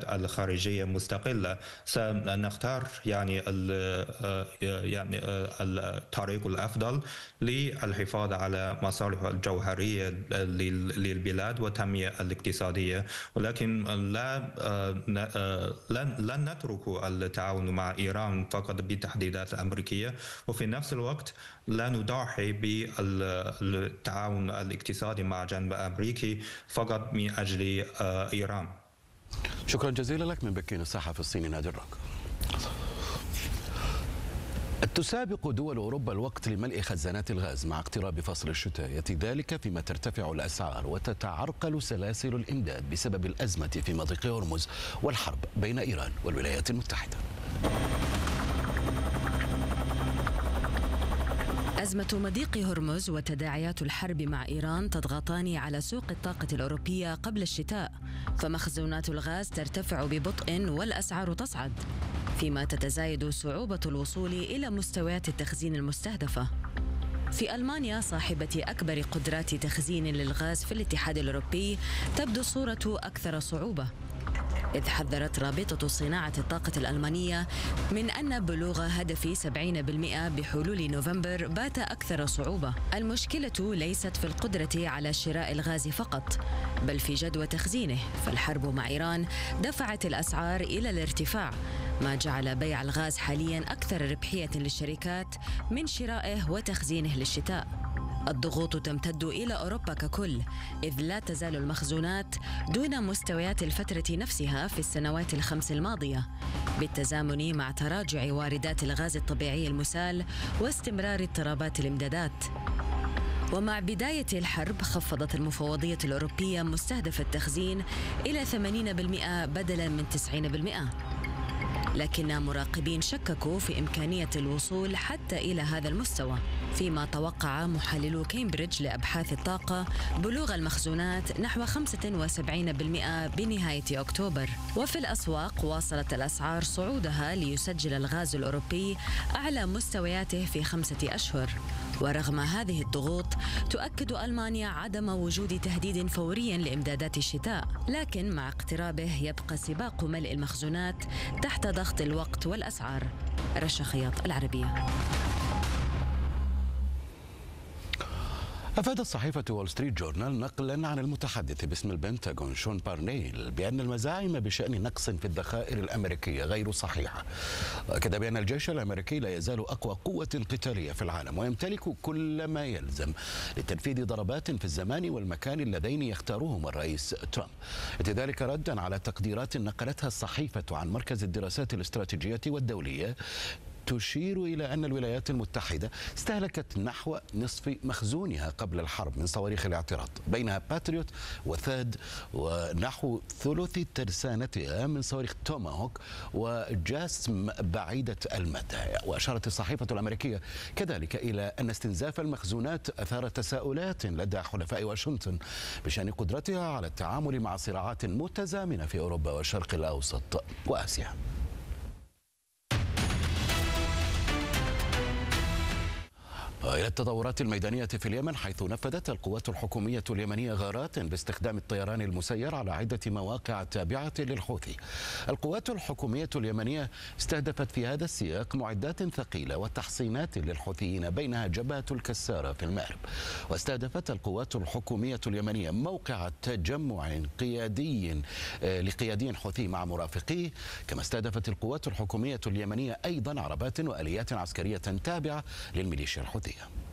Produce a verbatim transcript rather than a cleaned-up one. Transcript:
الخارجية مستقلة، سنختار يعني يعني الطريق الأفضل للحفاظ على مصالح الجوهرية للبلاد والتنمية الاقتصادية. ولكن لا لن نترك التعاون مع إيران فقط بالتحديدات الأمريكية، وفي نفس الوقت لا نضحي بالتعاون الاقتصادي مع الجانب الأمريكي فقط من أجل إيران. شكرا جزيلا لك من بكين الصحفي الصيني نادر راك. تسابق دول أوروبا الوقت لملء خزانات الغاز مع اقتراب فصل الشتاء، يأتي ذلك فيما ترتفع الأسعار وتتعرقل سلاسل الإمداد بسبب الأزمة في مضيق هرمز والحرب بين إيران والولايات المتحدة. أزمة مضيق هرمز وتداعيات الحرب مع إيران تضغطان على سوق الطاقة الأوروبية قبل الشتاء، فمخزونات الغاز ترتفع ببطء والأسعار تصعد، فيما تتزايد صعوبة الوصول إلى مستويات التخزين المستهدفة. في ألمانيا صاحبة أكبر قدرات تخزين للغاز في الاتحاد الأوروبي تبدو الصورة أكثر صعوبة، إذ حذرت رابطة صناعة الطاقة الألمانية من أن بلوغ هدف سبعين بالمئة بحلول نوفمبر بات أكثر صعوبة. المشكلة ليست في القدرة على شراء الغاز فقط، بل في جدوى تخزينه، فالحرب مع إيران دفعت الأسعار إلى الارتفاع، ما جعل بيع الغاز حالياً أكثر ربحية للشركات من شرائه وتخزينه للشتاء. الضغوط تمتد إلى أوروبا ككل، إذ لا تزال المخزونات دون مستويات الفترة نفسها في السنوات الخمس الماضية، بالتزامن مع تراجع واردات الغاز الطبيعي المسال واستمرار اضطرابات الإمدادات. ومع بداية الحرب خفضت المفوضية الأوروبية مستهدف التخزين إلى ثمانين بالمئة بدلاً من تسعين بالمئة، لكن مراقبين شككوا في إمكانية الوصول حتى إلى هذا المستوى، فيما توقع محللو كامبريدج لأبحاث الطاقة بلوغ المخزونات نحو خمسة وسبعين بالمئة بنهاية أكتوبر. وفي الأسواق واصلت الأسعار صعودها ليسجل الغاز الأوروبي أعلى مستوياته في خمسة أشهر. ورغم هذه الضغوط تؤكد ألمانيا عدم وجود تهديد فوري لإمدادات الشتاء، لكن مع اقترابه يبقى سباق ملء المخزونات تحت ضغط الوقت والأسعار. رشا خياط، العربية. أفادت صحيفة وول ستريت جورنال نقلا عن المتحدث باسم البنتاغون شون بارنيل بأن المزاعم بشأن نقص في الذخائر الأمريكية غير صحيحة، وأكد بأن الجيش الأمريكي لا يزال أقوى قوة قتالية في العالم ويمتلك كل ما يلزم لتنفيذ ضربات في الزمان والمكان اللذين يختارهما الرئيس ترامب. ذلك ردا على تقديرات نقلتها الصحيفة عن مركز الدراسات الاستراتيجية والدولية تشير إلى أن الولايات المتحدة استهلكت نحو نصف مخزونها قبل الحرب من صواريخ الاعتراض، بينها باتريوت وثاد، ونحو ثلث ترسانتها من صواريخ توماهوك وجاسم بعيدة المدى. وأشارت الصحيفة الأمريكية كذلك إلى أن استنزاف المخزونات أثار تساؤلات لدى حلفاء واشنطن بشأن قدرتها على التعامل مع صراعات متزامنة في أوروبا والشرق الأوسط وآسيا. إلى التطورات الميدانية في اليمن، حيث نفذت القوات الحكومية اليمنية غارات باستخدام الطيران المسير على عدة مواقع تابعة للحوثي. القوات الحكومية اليمنية استهدفت في هذا السياق معدات ثقيلة وتحصينات للحوثيين، بينها جبهة الكسارة في المأرب. واستهدفت القوات الحكومية اليمنية موقع تجمع قيادي لقيادي حوثي مع مرافقيه، كما استهدفت القوات الحكومية اليمنية أيضا عربات وآليات عسكرية تابعة للميليشيا الحوثية.